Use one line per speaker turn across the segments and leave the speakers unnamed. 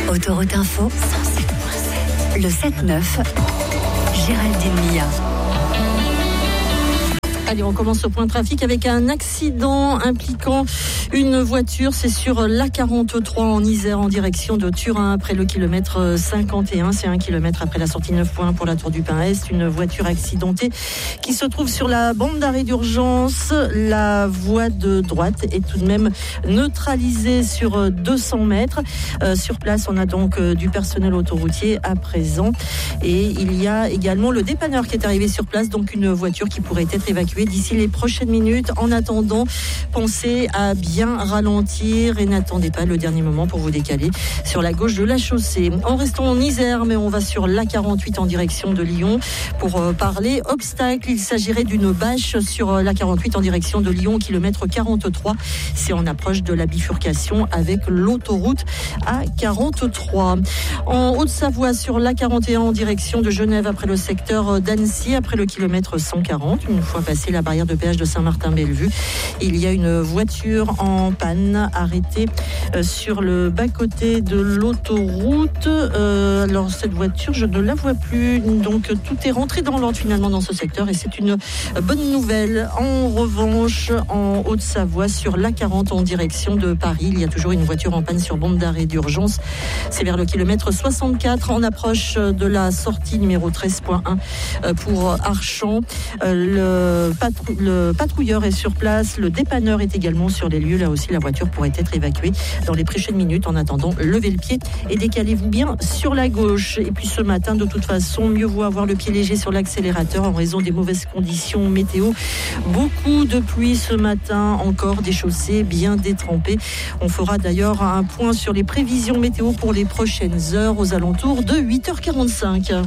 Autoroute Info, 107.7. Le 7-9, Géraldine Mia.
Allez, on commence au point trafic avec un accident impliquant une voiture. C'est sur l'A43 en Isère en direction de Turin après le kilomètre 51. C'est 1 kilomètre après la sortie 9 points pour la Tour du Pin-Est. Une voiture accidentée qui se trouve sur la bande d'arrêt d'urgence. La voie de droite est tout de même neutralisée sur 200 mètres. Sur place, on a donc du personnel autoroutier à présent. Et il y a également le dépanneur qui est arrivé sur place. Donc une voiture qui pourrait être évacuée d'ici les prochaines minutes. En attendant, pensez à bien ralentir et n'attendez pas le dernier moment pour vous décaler sur la gauche de la chaussée. En restant en Isère, mais on va sur l'A48 en direction de Lyon pour parler obstacle. Il s'agirait d'une bâche sur l'A48 en direction de Lyon, kilomètre 43. C'est en approche de la bifurcation avec l'autoroute A43. En Haute-Savoie, sur l'A41 en direction de Genève après le secteur d'Annecy, après le kilomètre 140. Une fois passé la barrière de péage de Saint-Martin-Bellevue, il y a une voiture en panne arrêtée sur le bas-côté de l'autoroute. Alors cette voiture, je ne la vois plus, donc tout est rentré dans l'ordre finalement dans ce secteur et c'est une bonne nouvelle. En revanche, en Haute-Savoie, sur l'A40 en direction de Paris, il y a toujours une voiture en panne sur bande d'arrêt d'urgence. C'est vers le kilomètre 64 en approche de la sortie numéro 13.1 pour Archamps. Le patrouilleur est sur place, le dépanneur est également sur les lieux. Là aussi, la voiture pourrait être évacuée dans les prochaines minutes. En attendant, levez le pied et décalez-vous bien sur la gauche. Et puis ce matin, de toute façon, mieux vaut avoir le pied léger sur l'accélérateur en raison des mauvaises conditions météo. Beaucoup de pluie ce matin, encore des chaussées bien détrempées. On fera d'ailleurs un point sur les prévisions météo pour les prochaines heures aux alentours de 8h45.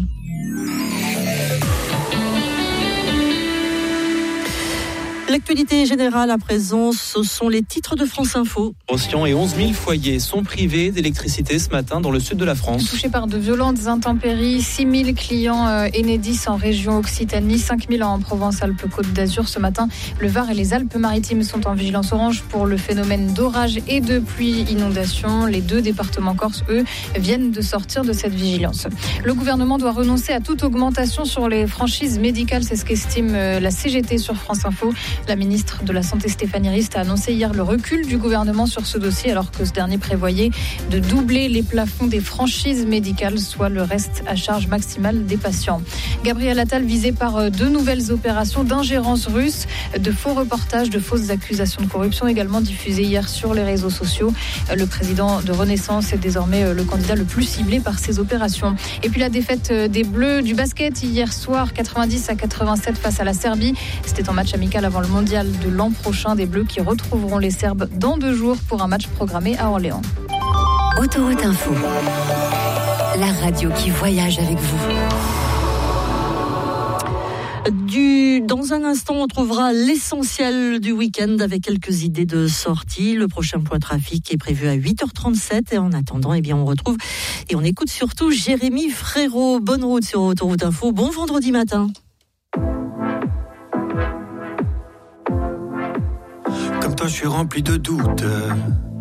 L'actualité générale à présent, ce sont les titres de France Info.
Et 11 000 foyers sont privés d'électricité ce matin dans le sud de la France.
Touchés par de violentes intempéries, 6 000 clients Enedis en région Occitanie, 5 000 en Provence-Alpes-Côte d'Azur. Ce matin, le Var et les Alpes-Maritimes sont en vigilance orange pour le phénomène d'orage et de pluie-inondation. Les deux départements corses, eux, viennent de sortir de cette vigilance. Le gouvernement doit renoncer à toute augmentation sur les franchises médicales. C'est ce qu'estime la CGT sur France Info. La ministre de la Santé Stéphanie Rist a annoncé hier le recul du gouvernement sur ce dossier alors que ce dernier prévoyait de doubler les plafonds des franchises médicales, soit le reste à charge maximale des patients. Gabriel Attal visé par deux nouvelles opérations d'ingérence russe, de faux reportages, de fausses accusations de corruption également diffusées hier sur les réseaux sociaux. Le président de Renaissance est désormais le candidat le plus ciblé par ces opérations. Et puis la défaite des Bleus du basket hier soir, 90-87 face à la Serbie. C'était un match amical avant le mondial de l'an prochain, des Bleus qui retrouveront les Serbes dans 2 jours pour un match programmé à Orléans.
Autoroute Info, la radio qui voyage avec vous.
Dans un instant, on trouvera l'essentiel du week-end avec quelques idées de sortie. Le prochain point trafic est prévu à 8h37 et en attendant, on retrouve et on écoute surtout Jérémy Frérot. Bonne route sur Autoroute Info. Bon vendredi matin.
Comme toi, je suis rempli de doutes.